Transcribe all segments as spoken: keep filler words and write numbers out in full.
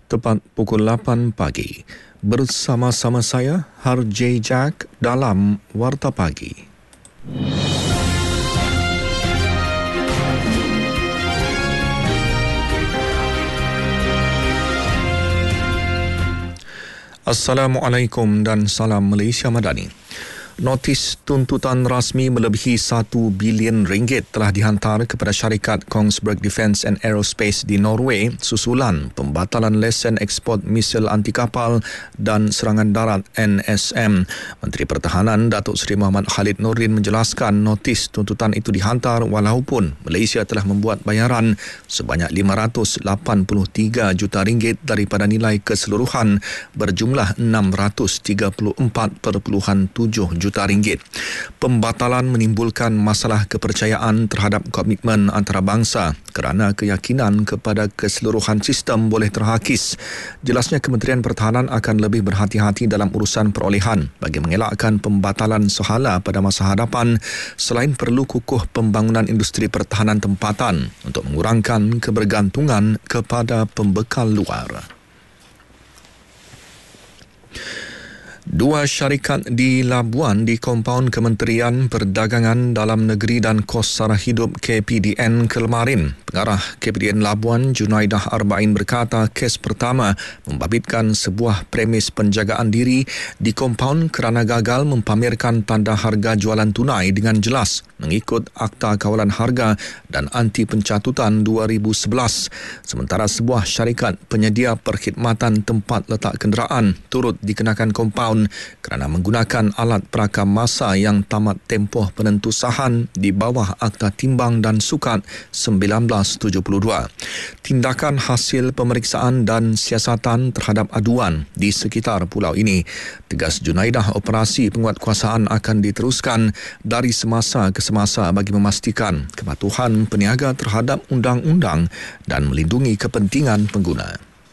tepat pukul lapan pagi. Bersama-sama saya, Harjay Jack dalam Warta Pagi. Assalamualaikum dan salam Malaysia Madani. Notis tuntutan rasmi melebihi satu bilion ringgit telah dihantar kepada syarikat Kongsberg Defence and Aerospace di Norway susulan pembatalan lesen ekspor misil anti kapal dan serangan darat N S M. Menteri Pertahanan Datuk Seri Muhammad Khalid Nordin menjelaskan notis tuntutan itu dihantar walaupun Malaysia telah membuat bayaran sebanyak lima ratus lapan puluh tiga juta ringgit daripada nilai keseluruhan berjumlah enam ratus tiga puluh empat perpuluhan tujuh juta juta ringgit. Pembatalan menimbulkan masalah kepercayaan terhadap komitmen antarabangsa kerana keyakinan kepada keseluruhan sistem boleh terhakis. Jelasnya Kementerian Pertahanan akan lebih berhati-hati dalam urusan perolehan bagi mengelakkan pembatalan sehala pada masa hadapan selain perlu kukuh pembangunan industri pertahanan tempatan untuk mengurangkan kebergantungan kepada pembekal luar. Dua syarikat di Labuan di kompaun Kementerian Perdagangan Dalam Negeri dan Kos Sara Hidup K P D N Kelmarin. Pengarah K P D N Labuan Junaidah Arba'in berkata kes pertama membabitkan sebuah premis penjagaan diri di kompaun kerana gagal mempamerkan tanda harga jualan tunai dengan jelas mengikut Akta Kawalan Harga dan Anti Pencatutan dua ribu sebelas. Sementara sebuah syarikat penyedia perkhidmatan tempat letak kenderaan turut dikenakan kompaun kerana menggunakan alat perakam masa yang tamat tempoh penentusahan di bawah Akta Timbang dan Sukat sembilan belas tujuh puluh dua. Tindakan hasil pemeriksaan dan siasatan terhadap aduan di sekitar pulau ini. Tegas Junaidah, operasi penguatkuasaan akan diteruskan dari semasa ke semasa bagi memastikan kepatuhan peniaga terhadap undang-undang dan melindungi kepentingan pengguna.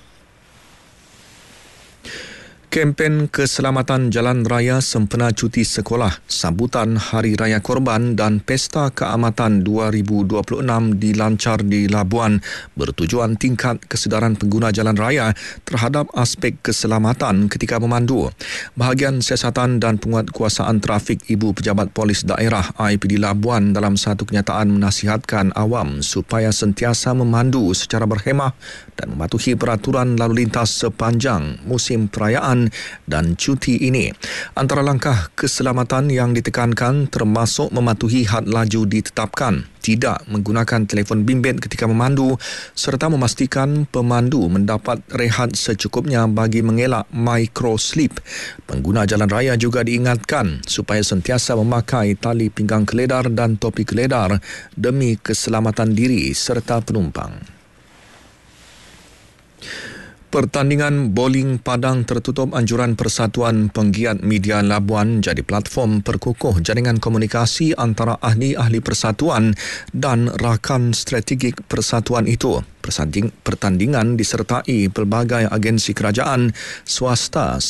Kempen Keselamatan Jalan Raya sempena cuti sekolah, sambutan Hari Raya Korban dan Pesta Keamatan dua ribu dua puluh enam dilancar di Labuan bertujuan tingkat kesedaran pengguna jalan raya terhadap aspek keselamatan ketika memandu. Bahagian Siasatan dan Penguatkuasaan Trafik Ibu Pejabat Polis Daerah I P D Labuan dalam satu kenyataan menasihatkan awam supaya sentiasa memandu secara berhemah dan mematuhi peraturan lalu lintas sepanjang musim perayaan dan cuti ini. Antara langkah keselamatan yang ditekankan termasuk mematuhi had laju ditetapkan, tidak menggunakan telefon bimbit ketika memandu serta memastikan pemandu mendapat rehat secukupnya bagi mengelak micro sleep. Pengguna jalan raya juga diingatkan supaya sentiasa memakai tali pinggang keledar dan topi keledar demi keselamatan diri serta penumpang. Pertandingan bowling padang tertutup anjuran Persatuan Penggiat Media Labuan jadi platform perkukuh jaringan komunikasi antara ahli-ahli persatuan dan rakan strategik persatuan itu. Pertandingan disertai pelbagai agensi kerajaan, swasta